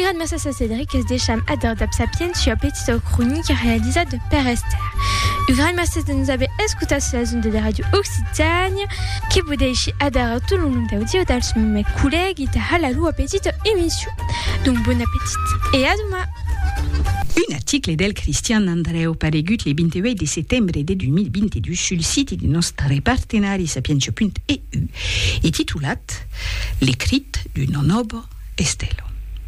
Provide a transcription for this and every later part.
Ugran Massassa Cédric es deixam adar d'ab sapientia petita chronique réalisée de Père Esther. Ugran Massassa nous avait escutat la zone de la radio Occitanie, qui budeishi adar tout le long d'audio d'als mes collègues et halalou à petite émission. Donc bon appétit et à demain. Un article del Cristian Andreu paregut le 28 de settembre de 2022 sul sito di nostri partenari sapientia.eu e titulat L'ecrit d'un noble Estelo.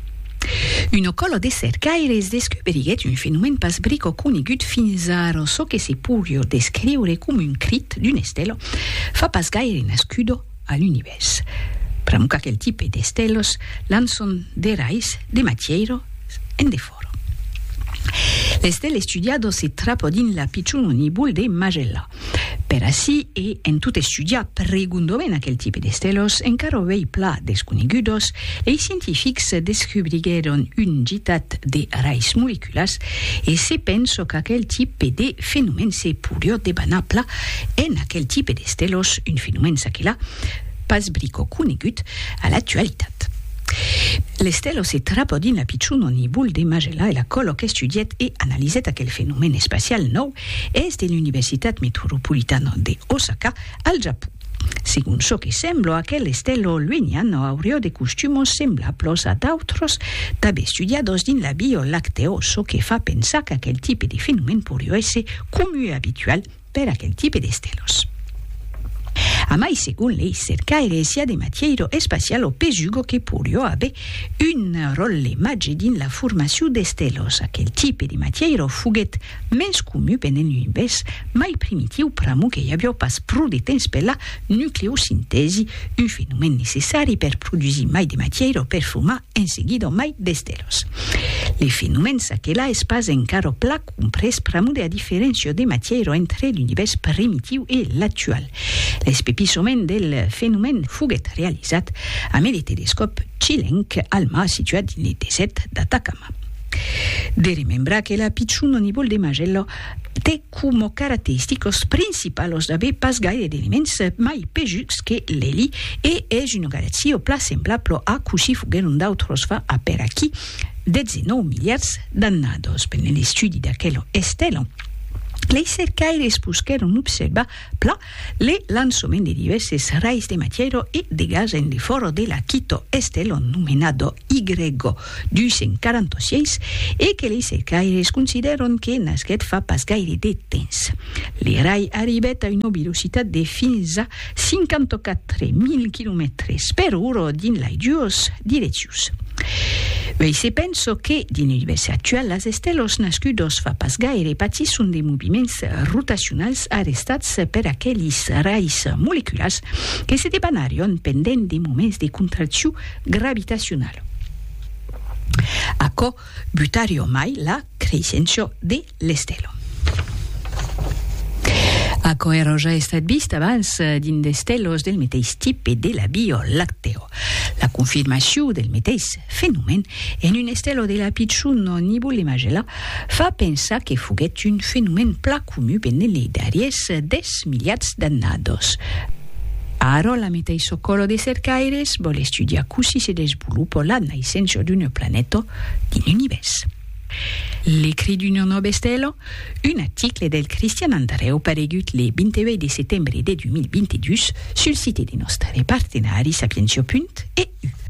Un colo de cercaires descobriguet un fenomen pas brico conegut fins ara so che se purio descriure come un crit d'un estelo fa pas gaire nascudo all'univers. Pramuca quel tipo de estelos lanzon de rais de matiero en de foro. L'estelle studiado se trapo din la picciuno nibul de Magella. Per assi e en tut studia pregundoven aquel tipo de estelos encaro vei pla desconegudos e i scientifics descubrigueron un gitat de rais moleculas e se penso que aquel tipo de fenomen se purio de banapla en aquel tipo de estelos un fenomen saquela pas brico conegut a l'actualitat. L'estelo se trapo din la picciuno nibul de Magella e la colo che studiet e analiset aquel fenomen espacial nou es de l'Universitat Metropolitana de Osaka al Japó. Segun so che semblo, aquel estelo lueniano aurio de costumos semblablos a d'autros d'aver studiados din la bio-lacteo, so che fa pensar que aquel tipo de fenomen purio esse comu habitual per aquel tipo de estelos. A mai segun lei cercaire sia de matiero espacialo pesugo che purio abe un rolle magge din la formazione de stelos. Aquel tipo de matiero fuget mens comu pen l'univers mai primitiu pramu che abbiamo pas pru de temps per la nucleosintesi, un fenomen necessari per produzi mai de matiero per fuma en seguido mai de stelos. Le fenomen saquela es pas encaro pla compres pramu de a diferencio de matiero entre l'univers primitiu e l'actual. L'espepisomen del fenomen fuget realitzat amb el telescop chilenc Alma situat din el desert d'Atacama. De remembrar que la picciuno nibul de Magello té como característicos principalos d'aver pas gaire d'elements mai pejuts que l'eli e es una galaxia pla semblablo a così fugeron d'autros fa a per aquí 19 miliards d'annados. Per l'estudi d'aquello estelo les cercaires busqueron observar pla le lanzomen de diverses rais de matiero e de gas en de foro de la Quito estelo nomenado Y246 e que les cercaires consideron que nasquet fa pas gaire de temps. Le rai arribet a una velocitat de fins a 54.000 km per ora din lai duos directius. Vei se penso che din l'univers actual las estelos nascudos fa pas gaire patissun de moviments rotacionals arrestats per aquellis rais moleculars que se debanarion pendent de moments de contracció gravitacional. Aco butario mai la crescencio de l'estelo. Aco ero già estat vist abans din d'estelos del mateix tip e de la bio-lacteo. La confirmació del mateix fenomen en un estelo de la picciuno nibul de Magella fa pensar que fuguet un fenomen pla comu pen le darriers 10 miliards d'annados. Aro la mateix colo de cercaires vol estudiar così se desvolupa la naissença d'un planeto din l'univers. L'ecrit d'un noble stelo, un article del Cristian Andreu paregut le 28 de settembre de 2022 sul sito di nostri partenari sapientia.eu.